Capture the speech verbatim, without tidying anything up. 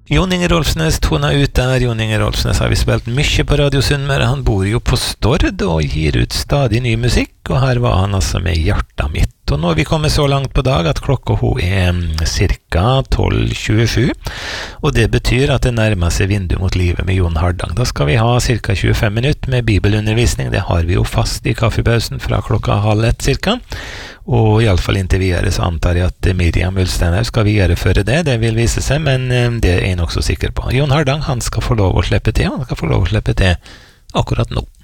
Jon Inge Rolfsnes tona ut der. Jon Inge Rolfsnes har vi spilt mye på Radio Sunnmøre. Han bor jo på Stord og gir ut stadig ny musikk, og her var han altså med Hjarta mitt. Og nå er vi kommet så langt på dag at klokka hun er cirka tolv tjuesju, og det betyr at det nærmer seg vindu mot livet med Jon Hardang. Da skal vi ha cirka tjuefem minutter med bibelundervisning. Det har vi jo fast i kaffepausen fra klokka halv ett cirka. Og i alle fall inntil videre så antar jeg at Miriam Ulsteiner skal videreføre det, det vil vise seg, men det er jeg nok så sikker på. Jon Hardang, han skal få lov å slippe til, han skal få lov å slippe til akkurat nå.